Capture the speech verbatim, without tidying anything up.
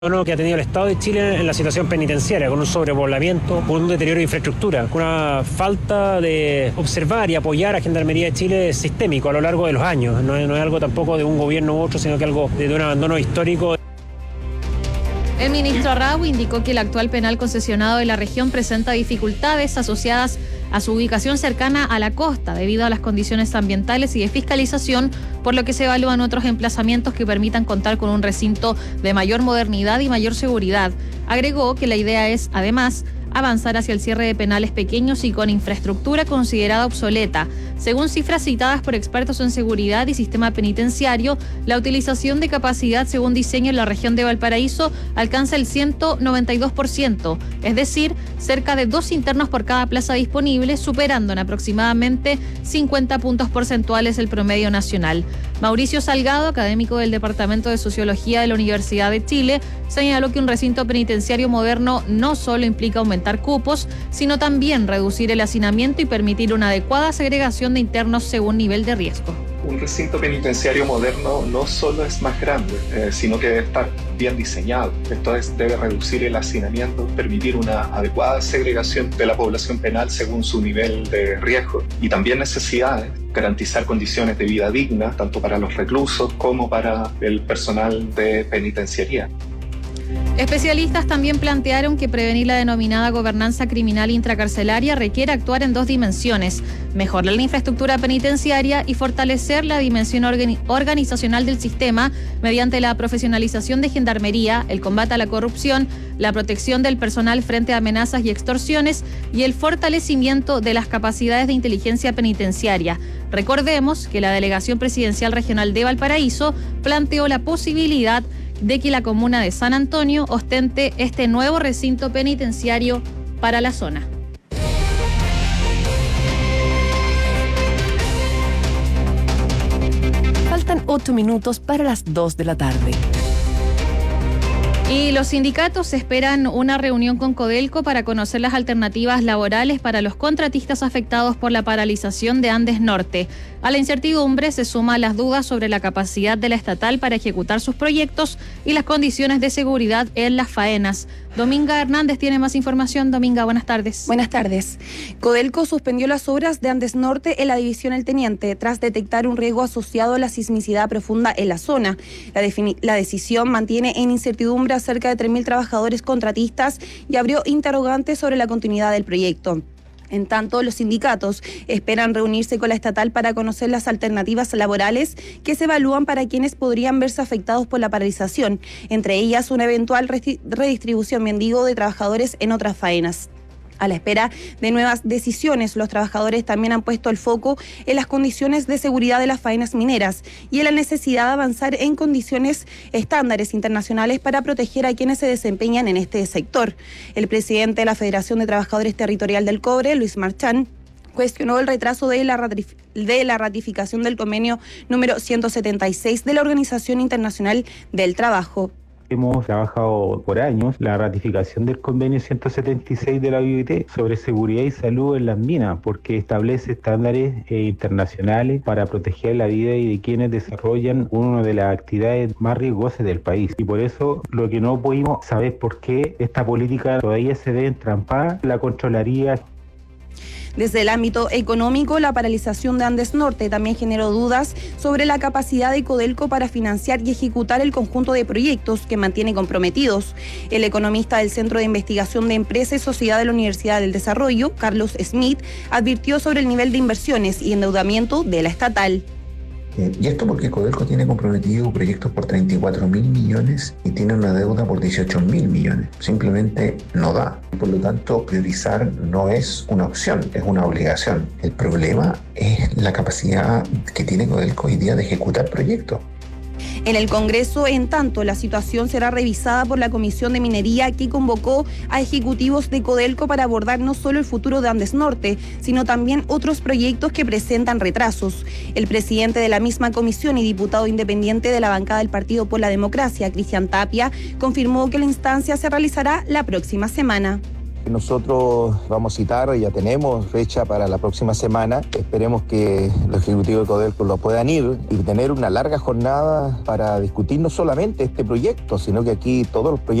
que ha tenido el Estado de Chile en la situación penitenciaria, con un sobrepoblamiento, con un deterioro de infraestructura, con una falta de observar y apoyar a Gendarmería de Chile sistémico a lo largo de los años. No es, no es algo tampoco de un gobierno u otro, sino que algo de un abandono histórico. El ministro Arrau indicó que el actual penal concesionado de la región presenta dificultades asociadas a su ubicación cercana a la costa debido a las condiciones ambientales y de fiscalización, por lo que se evalúan otros emplazamientos que permitan contar con un recinto de mayor modernidad y mayor seguridad. Agregó que la idea es, además, avanzar hacia el cierre de penales pequeños y con infraestructura considerada obsoleta. Según cifras citadas por expertos en seguridad y sistema penitenciario, la utilización de capacidad según diseño en la región de Valparaíso alcanza el ciento noventa y dos por ciento, es decir, cerca de dos internos por cada plaza disponible, superando en aproximadamente cincuenta puntos porcentuales el promedio nacional. Mauricio Salgado, académico del Departamento de Sociología de la Universidad de Chile, señaló que un recinto penitenciario moderno no solo implica aumentar cupos, sino también reducir el hacinamiento y permitir una adecuada segregación de internos según nivel de riesgo. Un recinto penitenciario moderno no solo es más grande, eh, sino que debe estar bien diseñado. Esto es, debe reducir el hacinamiento, permitir una adecuada segregación de la población penal según su nivel de riesgo y también necesidades, garantizar condiciones de vida dignas, tanto para los reclusos como para el personal de penitenciaría. Especialistas también plantearon que prevenir la denominada gobernanza criminal intracarcelaria requiere actuar en dos dimensiones: mejorar la infraestructura penitenciaria y fortalecer la dimensión organi- organizacional del sistema mediante la profesionalización de gendarmería, el combate a la corrupción, la protección del personal frente a amenazas y extorsiones y el fortalecimiento de las capacidades de inteligencia penitenciaria. Recordemos que la Delegación Presidencial Regional de Valparaíso planteó la posibilidad de que la comuna de San Antonio ostente este nuevo recinto penitenciario para la zona. Faltan ocho minutos para las dos de la tarde. Y los sindicatos esperan una reunión con Codelco para conocer las alternativas laborales para los contratistas afectados por la paralización de Andes Norte. A la incertidumbre se suman las dudas sobre la capacidad de la estatal para ejecutar sus proyectos y las condiciones de seguridad en las faenas. Dominga Hernández tiene más información. Dominga, buenas tardes. Buenas tardes. Codelco suspendió las obras de Andes Norte en la división El Teniente tras detectar un riesgo asociado a la sismicidad profunda en la zona. La, defini- la decisión mantiene en incertidumbre a cerca de tres mil trabajadores contratistas y abrió interrogantes sobre la continuidad del proyecto. En tanto, los sindicatos esperan reunirse con la estatal para conocer las alternativas laborales que se evalúan para quienes podrían verse afectados por la paralización, entre ellas una eventual redistribución, bien digo, de trabajadores en otras faenas. A la espera de nuevas decisiones, los trabajadores también han puesto el foco en las condiciones de seguridad de las faenas mineras y en la necesidad de avanzar en condiciones estándares internacionales para proteger a quienes se desempeñan en este sector. El presidente de la Federación de Trabajadores Territorial del Cobre, Luis Marchán, cuestionó el retraso de la, ratif- de la ratificación del convenio número ciento setenta y seis de la Organización Internacional del Trabajo. Hemos trabajado por años la ratificación del convenio ciento setenta y seis de la O I T sobre seguridad y salud en las minas, porque establece estándares eh, internacionales para proteger la vida y de quienes desarrollan una de las actividades más riesgosas del país. Y por eso lo que no pudimos saber por qué esta política todavía se ve entrampada, la Contraloría. Desde el ámbito económico, la paralización de Andes Norte también generó dudas sobre la capacidad de Codelco para financiar y ejecutar el conjunto de proyectos que mantiene comprometidos. El economista del Centro de Investigación de Empresas y Sociedad de la Universidad del Desarrollo, Carlos Smith, advirtió sobre el nivel de inversiones y endeudamiento de la estatal. Eh, y esto porque Codelco tiene comprometido proyectos por treinta y cuatro mil millones y tiene una deuda por dieciocho mil millones. Simplemente no da. Por lo tanto, priorizar no es una opción, es una obligación. El problema es la capacidad que tiene Codelco hoy día de ejecutar proyectos. En el Congreso, en tanto, la situación será revisada por la Comisión de Minería, que convocó a ejecutivos de Codelco para abordar no solo el futuro de Andes Norte, sino también otros proyectos que presentan retrasos. El presidente de la misma comisión y diputado independiente de la bancada del Partido por la Democracia, Cristian Tapia, confirmó que la instancia se realizará la próxima semana. Nosotros vamos a citar, ya tenemos fecha para la próxima semana. Esperemos que los ejecutivos de Codelco lo puedan ir y tener una larga jornada para discutir no solamente este proyecto, sino que aquí todos los proyectos